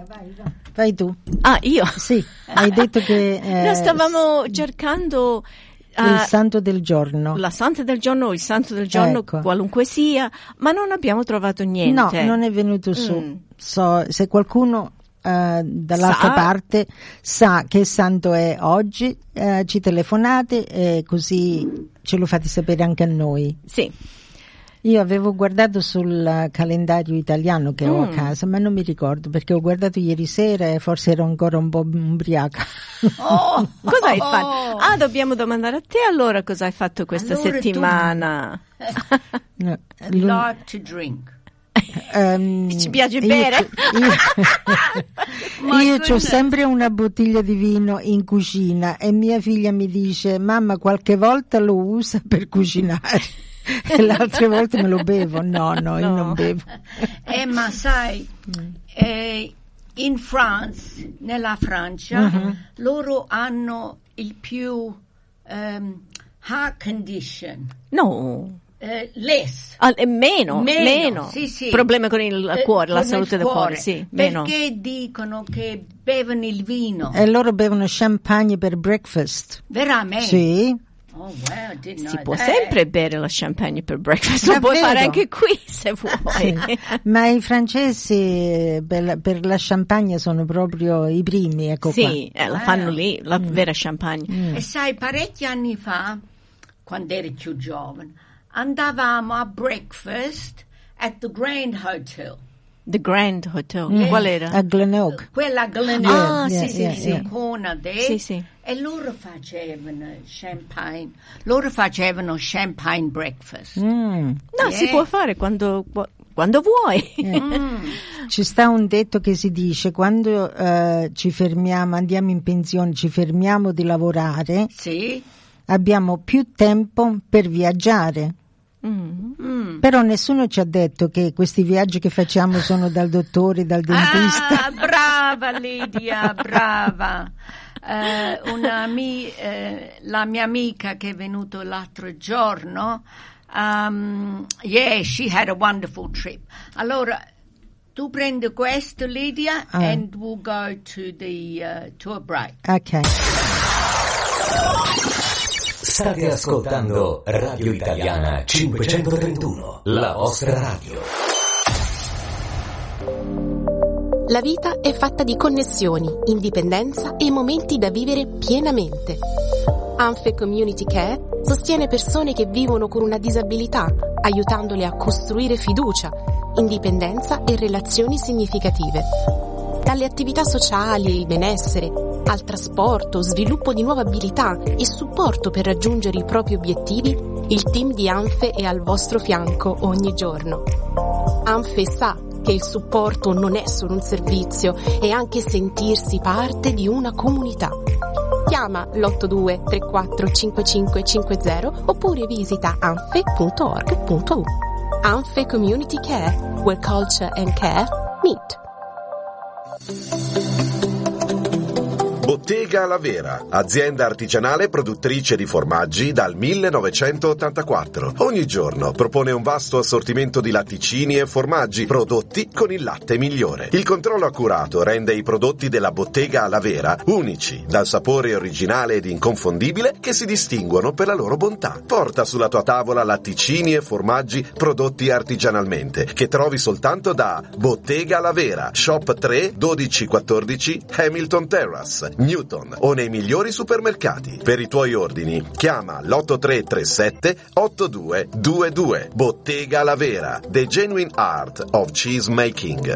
Vai tu. Ah, io? Sì, hai detto che... Noi stavamo cercando... il santo del giorno. La santa del giorno o il santo del giorno, ecco. Qualunque sia, ma non abbiamo trovato niente. No, non è venuto su. Se qualcuno dall'altra parte sa che santo è oggi, ci telefonate e così ce lo fate sapere anche a noi. Sì. Io avevo guardato sul calendario italiano che ho a casa, ma non mi ricordo perché ho guardato ieri sera e forse ero ancora un po' ubriaca. Oh, cosa hai fatto? Ah, dobbiamo domandare a te allora cosa hai fatto questa settimana. Love to drink. Ci piace bere? Io ho sempre una bottiglia di vino in cucina e mia figlia mi dice: mamma, qualche volta lo usa per cucinare. E le altre volte me lo bevo. No, io non bevo. Ma sai, in France, nella Francia, loro hanno il più heart condition. No. Less. Meno. Sì. Problema con il cuore, la salute del cuore, sì. Meno. Perché dicono che bevono il vino. E loro bevono champagne per breakfast. Veramente? Sì. Oh, wow, si può sempre bere la champagne per breakfast, lo puoi fare anche qui se vuoi. Sì. Ma i francesi per la champagne sono proprio i primi, ecco qua. Sì, la fanno lì, la vera champagne. E sai, parecchi anni fa, quando eri più giovane, andavamo a breakfast at the Grand Hotel. The Grand Hotel, qual era? A Gleneogue. Quella a Gleneogue, sì. Sì. E loro facevano champagne breakfast. No, si può fare quando vuoi. Ci sta un detto che si dice: quando ci fermiamo, andiamo in pensione, ci fermiamo di lavorare, abbiamo più tempo per viaggiare. Però nessuno ci ha detto che questi viaggi che facciamo sono dal dottore, dal dentista. Brava Lidia, brava. La mia amica che è venuta l'altro giorno, she had a wonderful trip. Allora tu prendi questo, Lidia, and we'll go to a break. Ok. State ascoltando Radio Italiana 531, la vostra radio. La vita è fatta di connessioni, indipendenza e momenti da vivere pienamente. Anfe Community Care sostiene persone che vivono con una disabilità, aiutandole a costruire fiducia, indipendenza e relazioni significative. Dalle attività sociali e il benessere, al trasporto, sviluppo di nuove abilità e supporto per raggiungere i propri obiettivi, il team di Anfe è al vostro fianco ogni giorno. Anfe sa che il supporto non è solo un servizio, è anche sentirsi parte di una comunità. Chiama l'82 34 5550 oppure visita anfe.org.u. Anfe Community Care, where culture and care meet. Bottega La Vera, azienda artigianale produttrice di formaggi dal 1984. Ogni giorno propone un vasto assortimento di latticini e formaggi prodotti con il latte migliore. Il controllo accurato rende i prodotti della Bottega La Vera unici, dal sapore originale ed inconfondibile che si distinguono per la loro bontà. Porta sulla tua tavola latticini e formaggi prodotti artigianalmente, che trovi soltanto da Bottega La Vera, Shop 3 1214 Hamilton Terrace, Newton, o nei migliori supermercati. Per i tuoi ordini chiama l'8337 8222. Bottega La Vera, the genuine art of cheese making.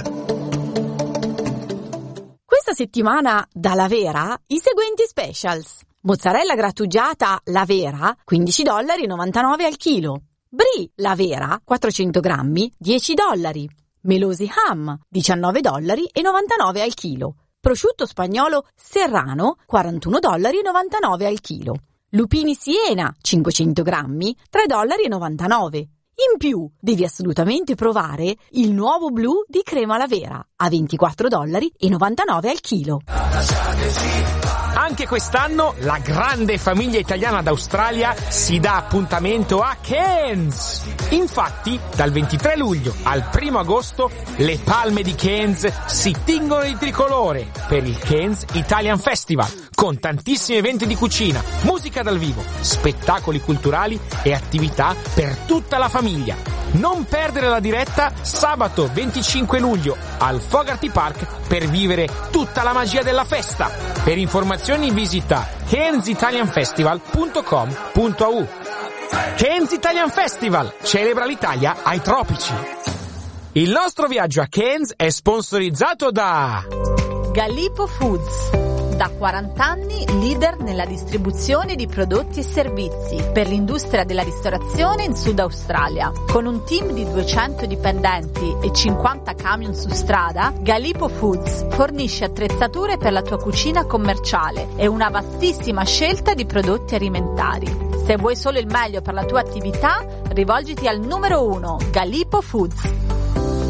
Questa settimana da La Vera i seguenti specials: mozzarella grattugiata La Vera $15,99 al chilo, brie La Vera 400 grammi $10, melosi ham $19,99 al chilo, prosciutto spagnolo Serrano $41,99 al chilo, lupini Siena 500 grammi $3,99. In più devi assolutamente provare il nuovo blu di crema La Vera a $24,99 al chilo. Anche quest'anno la grande famiglia italiana d'Australia si dà appuntamento a Cairns. Infatti, dal 23 luglio al 1 agosto, le palme di Cairns si tingono di tricolore per il Cairns Italian Festival, con tantissimi eventi di cucina, musica dal vivo, spettacoli culturali e attività per tutta la famiglia. Non perdere la diretta sabato 25 luglio al Fogarty Park per vivere tutta la magia della festa. Per informazioni visita cairnsitalianfestival.com.au. Cairns Italian Festival celebra l'Italia ai tropici. Il nostro viaggio a Cairns è sponsorizzato da Galipo Foods. Da 40 anni leader nella distribuzione di prodotti e servizi per l'industria della ristorazione in Sud Australia. Con un team di 200 dipendenti e 50 camion su strada, Galipo Foods fornisce attrezzature per la tua cucina commerciale e una vastissima scelta di prodotti alimentari. Se vuoi solo il meglio per la tua attività, rivolgiti al numero 1 Galipo Foods.